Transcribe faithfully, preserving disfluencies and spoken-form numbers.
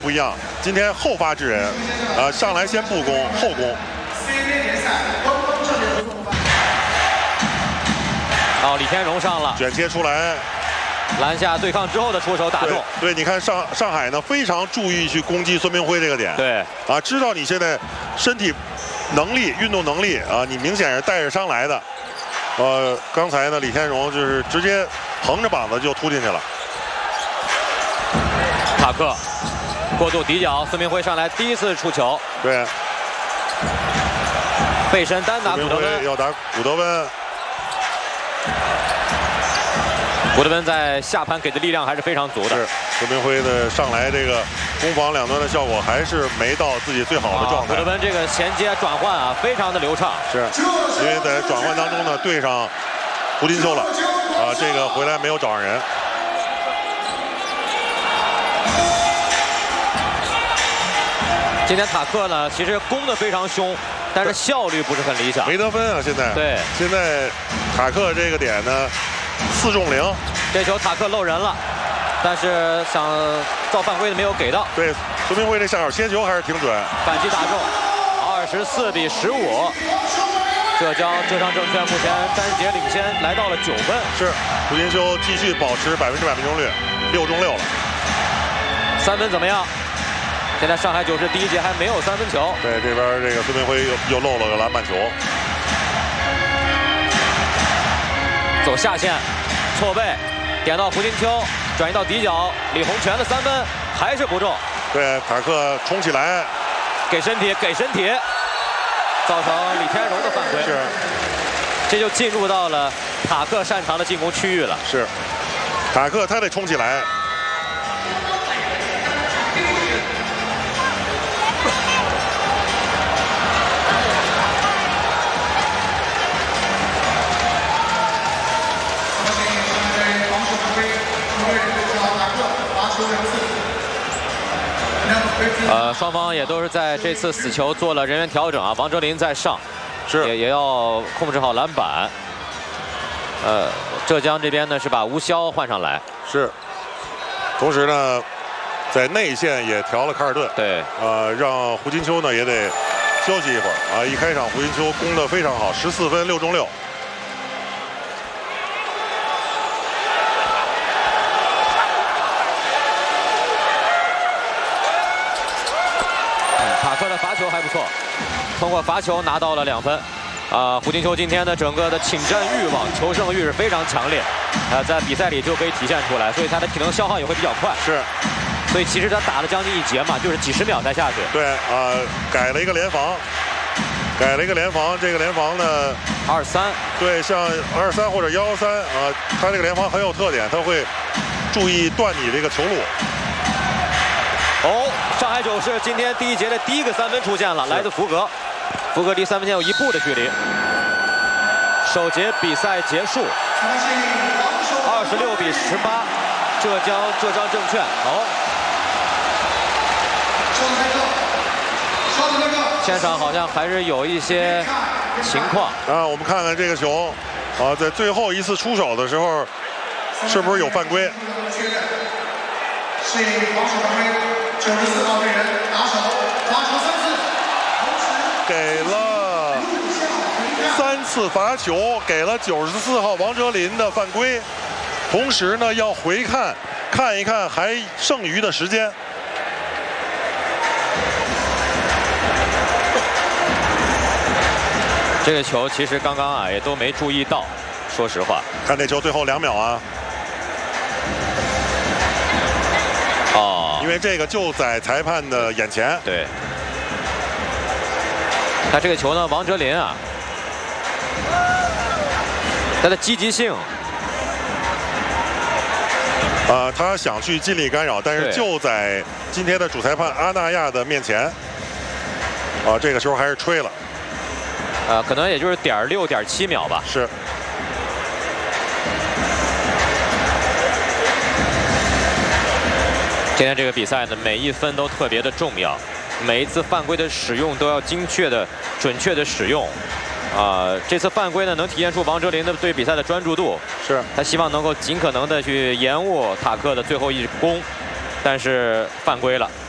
不一样，今天后发制人，呃，上来先不攻后攻。 好，李天荣上了， 卷切出来， 篮下对抗之后的出手打中。 对，对你看上上海呢非常注意去攻击孙明辉这个点。 对， 啊，知道你现在身体能力、运动能力啊，你明显是带着伤来的。呃，刚才呢，李天荣就是直接横着膀子就突进去了。 塔克。 过度底角，孙明辉上来第一次触球， 对， 背身单打古德温， 要打古德温， 古德温在下盘给的力量还是非常足的。 是孙明辉的上来这个攻防两端的效果还是没到自己最好的状态。 啊、古德温这个衔接转换啊，非常的流畅。 是，因为在转换当中呢对上胡金秋了，啊，这个回来没有找上人。 今天塔克呢，其实攻得非常凶，但是效率不是很理想， 没得分啊！现在对， 现在塔克这个点呢，四中零， 这球塔克漏人了，但是想造犯规的没有给到。 对，孙明辉这下手切球还是挺准， 反击打中，二十四比十五，浙江浙江证券目前单节领先来到了九分。 是，胡金秋继续保持百分之百命中率，六中六了。 三分怎么样？ 现在上海九市第一节还没有三分球。 对，这边这个孙明辉又又漏了个篮板球。 走下线，错背，点到胡金秋，转移到底角，李洪权的三分还是不中。 对，塔克冲起来， 给身体，给身体，造成李天荣的犯规。 是， 这就进入到了塔克擅长的进攻区域了。 是，塔克他得冲起来。 呃，双方也都是在这次死球做了人员调整啊。王哲林在上， 是也也要控制好篮板。呃，浙江这边呢是把吴潇换上来， 是。同时呢，在内线也调了卡尔顿， 对， 呃，让胡金秋呢也得休息一会儿啊。一开场胡金秋攻得非常好，十四分六中六。 塔克的罚球还不错，通过罚球拿到了两分。啊、呃，胡金秋今天的整个的请战欲望、求胜欲是非常强烈，啊、呃，在比赛里就可以体现出来，所以他的体能消耗也会比较快。 是， 所以其实他打了将近一节嘛，就是几十秒才下去。 对啊、呃，改了一个联防，改了一个联防，这个联防呢， 二三， 对，像二三或者幺幺三啊，他这个联防很有特点，他会注意断你这个球路。 哦，上海九市今天第一节的第一个三分出现了，来自福格，福格离三分线有一步的距离。首节比赛结束，二十六比十八，浙江浙江证券。好，现场好像还是有一些情况啊，我们看看这个球，啊，在最后一次出手的时候，是不是有犯规？是防守犯规。 九十四号队员拿手罚球三次，给了三次罚球，给了九十四号王哲林的犯规。同时呢，要回看看一看还剩余的时间。 这个球其实刚刚啊也都没注意到，说实话。 看这球最后两秒啊。 哦， 因为这个就在裁判的眼前。 对，他这个球呢，王哲林啊，他的积极性， 啊、呃，他想去尽力干扰，但是就在今天的主裁判阿纳亚的面前，啊、呃，这个球还是吹了。 啊、呃，可能也就是点六点七秒吧。 是。 今天这个比赛呢，每一分都特别的重要，每一次犯规的使用都要精确的、准确的使用。啊、呃，这次犯规呢，能体现出王哲林的对比赛的专注度。 是他希望能够尽可能的去延误塔克的最后一攻，但是犯规了。